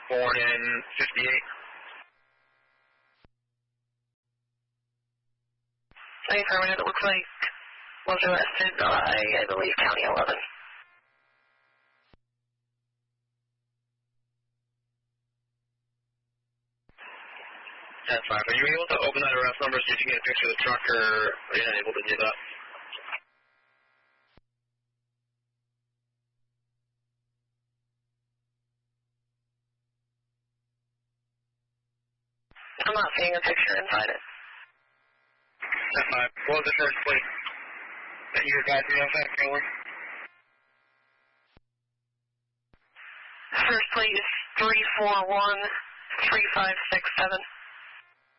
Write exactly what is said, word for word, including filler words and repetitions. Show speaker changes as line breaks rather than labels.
born in fifty-eight.
I affirmative, it looks like was arrested by, I believe, County eleven.
ten five. Are you able to open that arrest number so you can get a picture of the truck, or are you not able to do that?
I'm not seeing a picture inside it.
ten five. What was the first plate that you guys knew of that trailer?
First plate is three four one three five six seven.